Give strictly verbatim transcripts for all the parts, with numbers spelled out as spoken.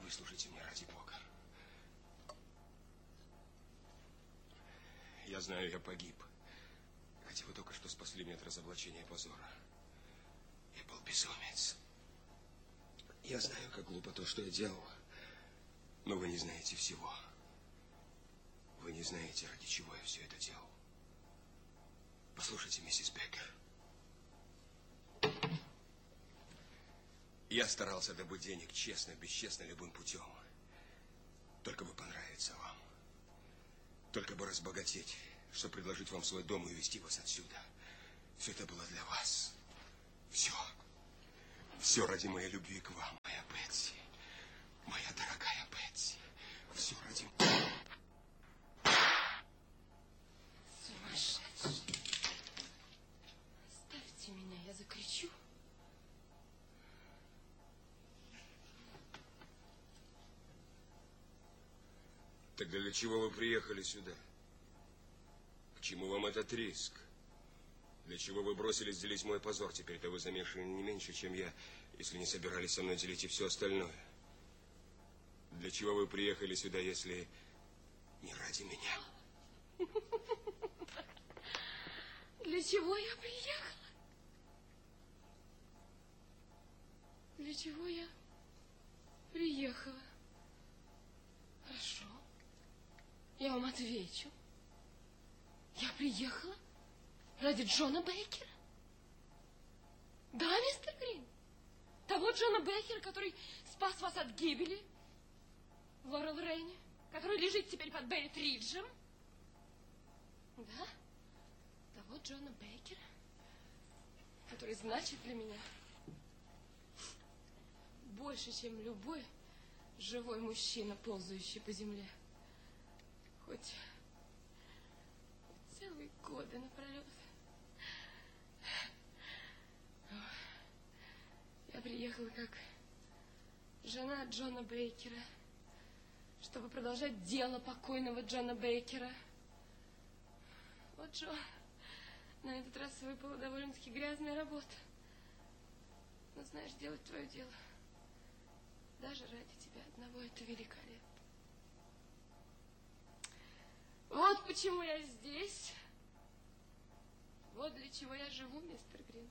Выслушайте меня, ради Бога. Я знаю, я погиб. Хотя вы только что спасли меня от разоблачения и позора. Я был безумец. Я знаю, как глупо то, что я делал. Но вы не знаете всего. Вы не знаете, ради чего я все это делал. Послушайте, миссис Беккер. Я старался добыть денег честно, бесчестно, любым путем. Только бы понравиться вам. Только бы разбогатеть, чтобы предложить вам свой дом и увезти вас отсюда. Все это было для вас. Все. Все ради моей любви к вам, моя Бетси. Моя дорогая Бетси. Все ради... Сумасшедший. Оставьте меня, я закричу. Тогда для чего вы приехали сюда? К чему вам этот риск? Для чего вы бросились делить мой позор? Теперь-то вы замешаны не меньше, чем я, если не собирались со мной делить и все остальное. Для чего вы приехали сюда, если не ради меня? Для чего я приехала? Для чего я приехала? Хорошо. Я вам отвечу. Я приехала ради Джона Бейкера. Да, мистер Грин? Того Джона Бейкера, который спас вас от гибели в Лорел-Рейне, который лежит теперь под Беррит-Риджем. Да, того Джона Бейкера, который значит для меня больше, чем любой живой мужчина, ползающий по земле. Хоть целые годы напролет. Я приехала как жена Джона Бейкера, чтобы продолжать дело покойного Джона Бейкера. Вот, Джо, на этот раз выпала довольно-таки грязная работа. Но, знаешь, делать твое дело даже ради тебя одного — это великолепно. Вот почему я здесь. Вот для чего я живу, мистер Грин.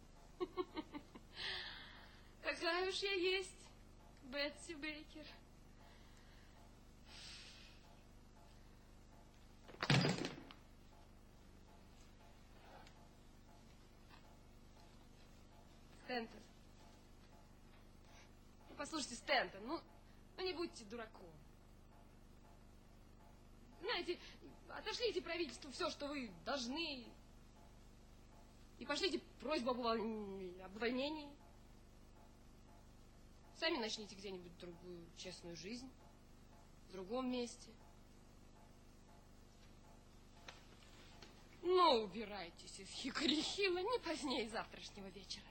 Какая уж я есть, Бетси Бейкер. Стэнтон. Ну, послушайте, Стэнтон, ну, ну не будьте дураком. Знаете, отошлите правительству все, что вы должны, и пошлите просьбу об увольнении. Сами начните где-нибудь другую честную жизнь, в другом месте. Ну, убирайтесь из Хикори-Хилла не позднее завтрашнего вечера.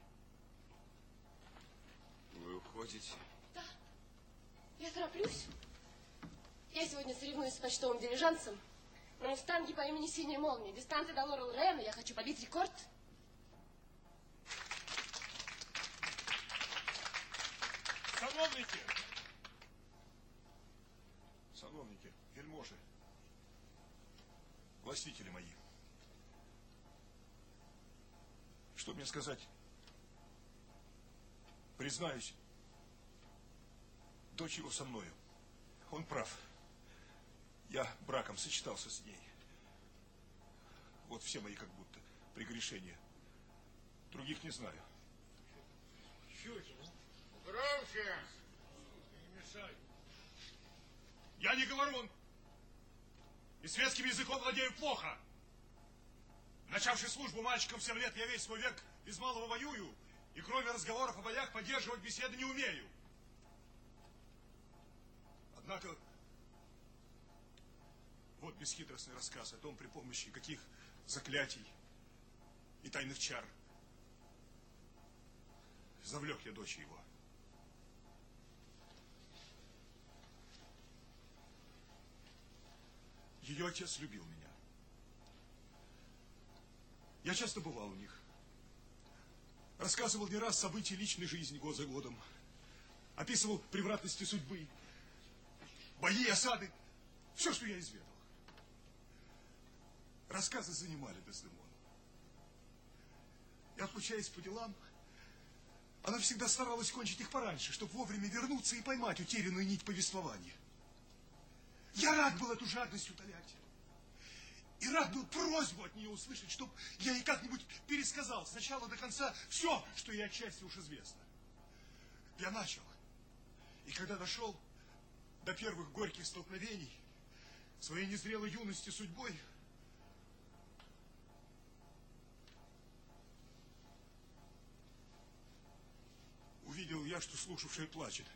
Вы уходите? Да. Я тороплюсь. Я сегодня соревнуюсь с почтовым дилижансом на мустанге по имени Синяя Молния. Дистанция до Лорел-Рейна. Я хочу побить рекорд. Сановники! Сановники, вельможи, властители мои. Что мне сказать? Признаюсь, дочь его со мною. Он прав. Я браком сочетался с ней. Вот все мои как будто прегрешения. Других не знаю. Чуть. Громче! Не мешай. Я не говорун. И светским языком владею плохо. Начавший службу мальчиком в семь лет, я весь свой век без малого воюю. И кроме разговоров о боях поддерживать беседы не умею. Однако, вот бесхитростный рассказ о том, при помощи каких заклятий и тайных чар завлек я дочь его. Ее отец любил меня. Я часто бывал у них. Рассказывал не раз события личной жизни год за годом. Описывал превратности судьбы. бои, осады. Все, что я изведал. Рассказы занимали Дездемону. И отлучаясь по делам, она всегда старалась кончить их пораньше, чтобы вовремя вернуться и поймать утерянную нить повествования. Я рад был эту жадность утолять. И рад был просьбу от нее услышать, чтобы я ей как-нибудь пересказал с начала до конца все, что ей отчасти уж известно. Я начал. И когда дошел до первых горьких столкновений своей незрелой юности судьбой, увидел я, что слушавшая плачет.